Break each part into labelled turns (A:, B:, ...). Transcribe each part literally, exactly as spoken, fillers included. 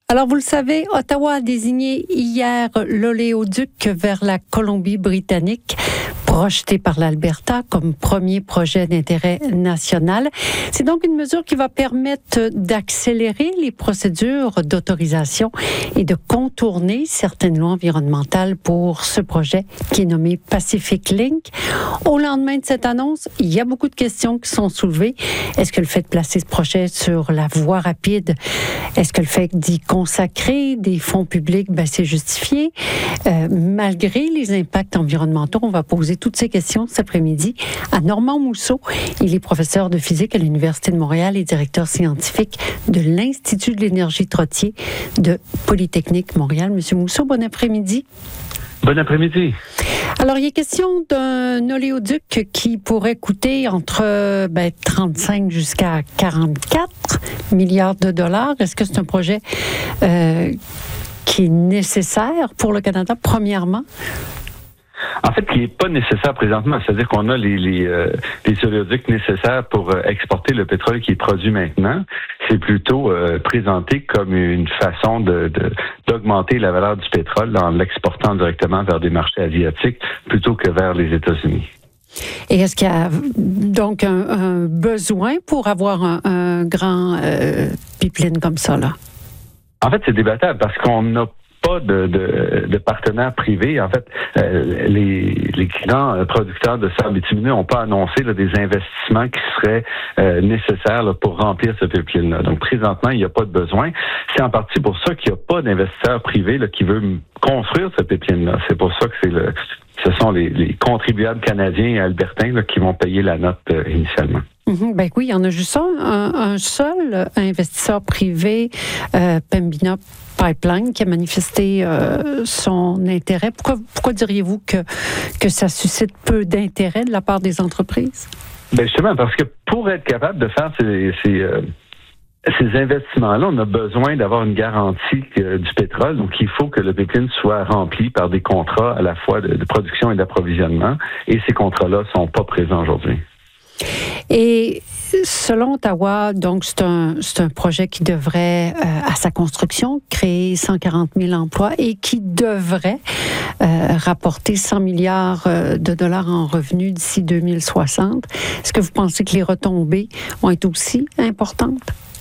A: Alors, vous le savez, Ottawa a désigné hier l'oléoduc vers la Colombie-Britannique, projeté par l'Alberta comme premier projet d'intérêt national. C'est donc une mesure qui va permettre d'accélérer les procédures d'autorisation et de contourner certaines lois environnementales pour ce projet qui est nommé Pacific Link. Au lendemain de cette annonce, il y a beaucoup de questions qui sont soulevées. Est-ce que le fait de placer ce projet sur la voie rapide, est-ce que le fait d'y consacrer des fonds publics, ben, c'est justifié? Euh, malgré les impacts environnementaux, on va poser toutes ces questions cet après-midi à Normand Mousseau. Il est professeur de physique à l'Université de Montréal et directeur scientifique de l'Institut de l'énergie Trottier de Polytechnique Montréal. Monsieur Mousseau, bon après-midi.
B: Bon après-midi.
A: Alors, il est question d'un oléoduc qui pourrait coûter entre ben, trente-cinq jusqu'à quarante-quatre milliards de dollars. Est-ce que c'est un projet euh, qui est nécessaire pour le Canada, premièrement?
B: En fait, qui n'est pas nécessaire présentement. C'est-à-dire qu'on a les, les, euh, les oléoducs nécessaires pour euh, exporter le pétrole qui est produit maintenant. C'est plutôt euh, présenté comme une façon de, de, d'augmenter la valeur du pétrole en l'exportant directement vers des marchés asiatiques plutôt que vers les États-Unis.
A: Et est-ce qu'il y a donc un, un besoin pour avoir un, un grand euh, pipeline comme ça, là?
B: En fait, c'est débattable parce qu'on n'a pas de, de, de partenaires privés. En fait, euh, les, les grands producteurs de sable bitumineux n'ont pas annoncé là, des investissements qui seraient euh, nécessaires là, pour remplir ce pipeline-là. Donc, présentement, il n'y a pas de besoin. C'est en partie pour ça qu'il n'y a pas d'investisseur privé là, qui veut construire ce pipeline-là. C'est pour ça que c'est le, ce sont les, les contribuables canadiens et albertains là, qui vont payer la note euh, initialement.
A: Mm-hmm. Ben oui, il y en a juste un, un, un seul investisseur privé, euh, Pembina Pipeline, qui a manifesté euh, son intérêt. Pourquoi, pourquoi diriez-vous que, que ça suscite peu d'intérêt de la part des entreprises?
B: Ben justement, parce que pour être capable de faire ces, ces, euh, ces investissements-là, on a besoin d'avoir une garantie euh, du pétrole. Donc, il faut que le pipeline soit rempli par des contrats à la fois de, de production et d'approvisionnement. Et ces contrats-là ne sont pas présents aujourd'hui.
A: Et selon Ottawa, donc c'est un, c'est un projet qui devrait, euh, à sa construction, créer cent quarante mille emplois et qui devrait euh, rapporter cent milliards de dollars en revenus d'ici deux mille soixante. Est-ce que vous pensez que les retombées vont être aussi importantes?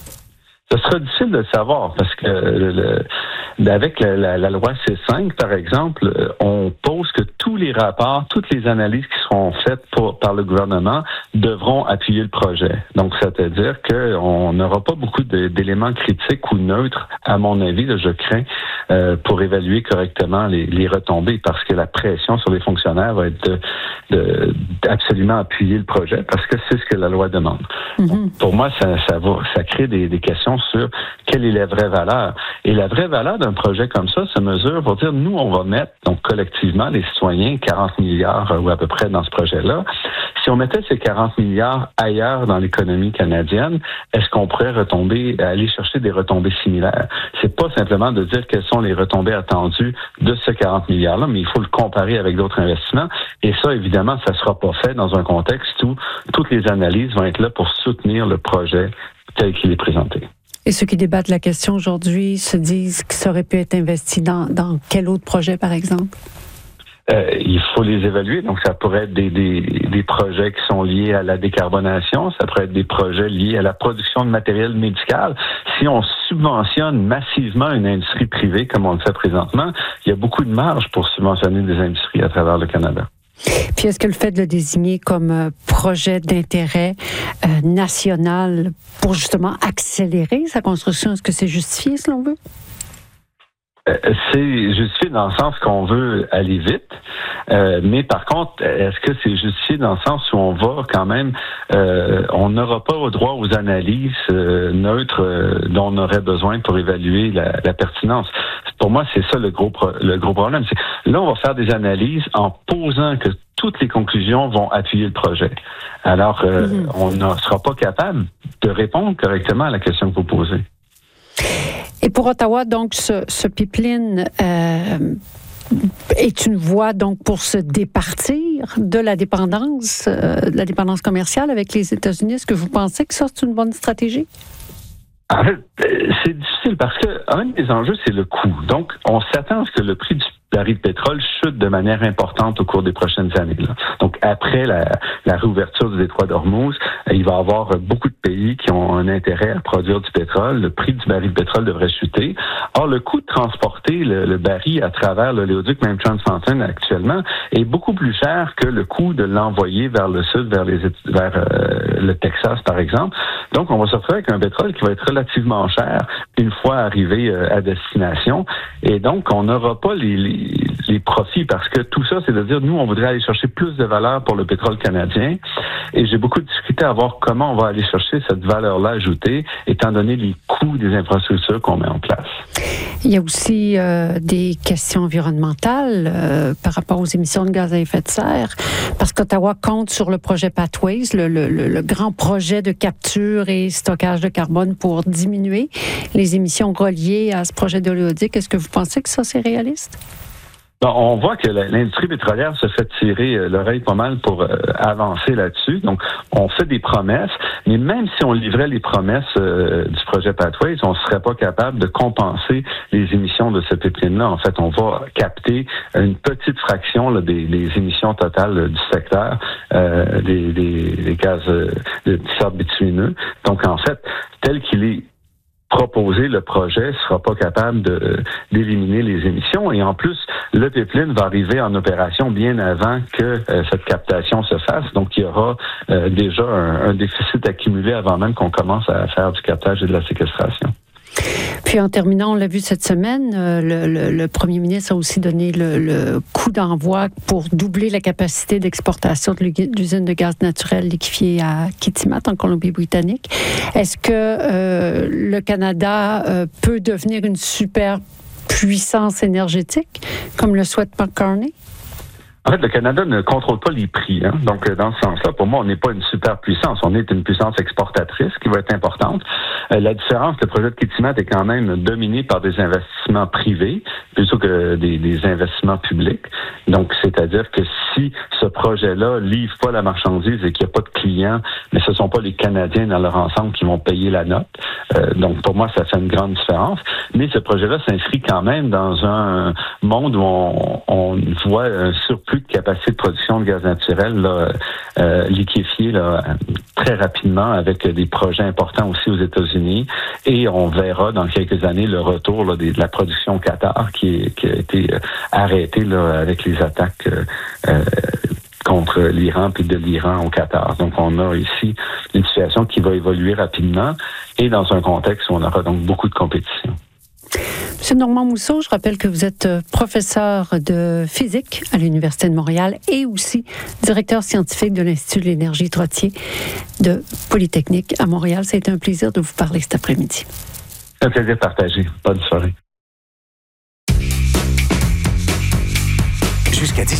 B: Ce sera difficile de le savoir parce que le, le, avec la, la, la loi C cinq, par exemple, on pose que tous les rapports, toutes les analyses qui seront faites pour, par le gouvernement devront appuyer le projet. Donc, c'est-à-dire qu'on n'aura pas beaucoup de, d'éléments critiques ou neutres, à mon avis, là, je crains, euh, pour évaluer correctement les, les retombées parce que la pression sur les fonctionnaires va être de, de, d'absolument appuyer le projet parce que c'est ce que la loi demande. Mm-hmm. Donc, pour moi, ça, ça, va, ça crée des, des questions sur quelle est la vraie valeur. Et la vraie valeur d'un projet comme ça se mesure pour dire, nous, on va mettre, donc collectivement, les citoyens, quarante milliards ou à peu près dans ce projet-là. Si on mettait ces quarante milliards ailleurs dans l'économie canadienne, est-ce qu'on pourrait retomber, aller chercher des retombées similaires? C'est pas simplement de dire quelles sont les retombées attendues de ce quarante milliards-là, mais il faut le comparer avec d'autres investissements. Et ça, évidemment, ça sera pas fait dans un contexte où toutes les analyses vont être là pour soutenir le projet tel qu'il est présenté.
A: Et ceux qui débattent la question aujourd'hui se disent que ça aurait pu être investi dans, dans quel autre projet, par exemple?
B: Euh, il faut les évaluer. Donc, ça pourrait être des, des, des projets qui sont liés à la décarbonation. Ça pourrait être des projets liés à la production de matériel médical. Si on subventionne massivement une industrie privée, comme on le fait présentement, il y a beaucoup de marge pour subventionner des industries à travers le Canada.
A: Puis est-ce que le fait de le désigner comme euh, projet d'intérêt euh, national pour justement accélérer sa construction, est-ce que c'est justifié selon vous?
B: Euh, c'est justifié dans le sens qu'on veut aller vite, euh, mais par contre, est-ce que c'est justifié dans le sens où on va quand même, euh, on n'aura pas au droit aux analyses euh, neutres euh, dont on aurait besoin pour évaluer la, la pertinence. Pour moi, c'est ça le gros pro- le gros problème. C'est, là, on va faire des analyses en posant que toutes les conclusions vont appuyer le projet. Alors, euh, mm-hmm. on ne sera pas capable de répondre correctement à la question que vous posez.
A: Et pour Ottawa, donc, ce, ce pipeline euh, est une voie donc pour se départir de la dépendance, euh, de la dépendance commerciale avec les États-Unis. Est-ce que vous pensez que ça, c'est une bonne stratégie?
B: En fait, c'est difficile difficile parce que un des enjeux, c'est le coût. Donc, on s'attend à ce que le prix du baril de pétrole chute de manière importante au cours des prochaines années. Là. Donc, après la, la réouverture du détroit d'Ormuz, il va y avoir beaucoup de pays qui ont un intérêt à produire du pétrole. Le prix du baril de pétrole devrait chuter. Or, le coût de transporter le, le baril à travers l'oléoduc, même Trans Mountain actuellement, est beaucoup plus cher que le coût de l'envoyer vers le sud, vers, les, vers euh, le Texas, par exemple. Donc, on va se retrouver avec un pétrole qui va être relativement cher une fois arrivé euh, à destination. Et donc, on n'aura pas les, les les profits, parce que tout ça, c'est de dire, nous, on voudrait aller chercher plus de valeur pour le pétrole canadien, et j'ai beaucoup discuté à voir comment on va aller chercher cette valeur-là ajoutée, étant donné les coûts des infrastructures qu'on met en place.
A: Il y a aussi euh, des questions environnementales euh, par rapport aux émissions de gaz à effet de serre, parce qu'Ottawa compte sur le projet Pathways, le, le, le grand projet de capture et stockage de carbone pour diminuer les émissions reliées à ce projet d'oléoduc. Est-ce que vous pensez que ça, c'est réaliste?
B: On voit que l'industrie pétrolière se fait tirer l'oreille pas mal pour euh, avancer là-dessus. Donc, on fait des promesses, mais même si on livrait les promesses euh, du projet Pathways, on ne serait pas capable de compenser les émissions de ce pipeline-là. En fait, on va capter une petite fraction là, des, des émissions totales du secteur euh, des, des, des gaz euh, de sable bitumineux. Donc, en fait, tel qu'il est proposé, le projet ne sera pas capable de, d'éliminer les émissions. Et en plus, le pipeline va arriver en opération bien avant que euh, cette captation se fasse. Donc, il y aura euh, déjà un, un déficit accumulé avant même qu'on commence à faire du captage et de la séquestration.
A: Puis en terminant, on l'a vu cette semaine, euh, le, le, le premier ministre a aussi donné le, le coup d'envoi pour doubler la capacité d'exportation de l'usine de gaz naturel liquéfié à Kitimat, en Colombie-Britannique. Est-ce que euh, le Canada euh, peut devenir une super puissance énergétique, comme le souhaite Mark Carney?
B: En fait, le Canada ne contrôle pas les prix. Hein? Donc, dans ce sens-là, pour moi, on n'est pas une super puissance. On est une puissance exportatrice qui va être importante. Euh, la différence, le projet de Kitimat est quand même dominé par des investissements privés plutôt que des, des investissements publics. Donc, c'est-à-dire que si ce projet-là livre pas la marchandise et qu'il n'y a pas de clients, mais ce ne sont pas les Canadiens dans leur ensemble qui vont payer la note. Euh, donc, pour moi, ça fait une grande différence. Mais ce projet-là s'inscrit quand même dans un monde où on, on voit un surplus de capacité de production de gaz naturel là, euh, liquéfié là, très rapidement avec des projets importants aussi aux États-Unis. Et on verra dans quelques années le retour là, de la production au Qatar qui, qui a été arrêtée là, avec les attaques euh, euh, contre l'Iran puis de l'Iran au Qatar. Donc, on a ici une situation qui va évoluer rapidement et dans un contexte où on aura donc beaucoup de compétition.
A: Monsieur Normand Mousseau, je rappelle que vous êtes professeur de physique à l'Université de Montréal et aussi directeur scientifique de l'Institut de l'énergie Trottier de Polytechnique à Montréal. Ça a été un plaisir de vous parler cet après-midi.
B: Un plaisir partagé. Bonne soirée.